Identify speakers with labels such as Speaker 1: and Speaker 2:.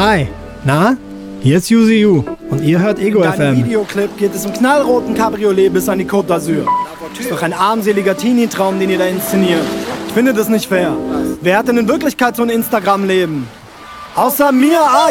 Speaker 1: Hi, na? Hier ist UZU und ihr hört Ego
Speaker 2: In deinem
Speaker 1: FM.
Speaker 2: Videoclip geht es im knallroten Cabriolet bis an die Côte d'Azur. Ist doch ein armseliger Teenie-Traum, den ihr da inszeniert. Ich finde das nicht fair. Wer hat denn in Wirklichkeit so ein Instagram-Leben? Außer mir,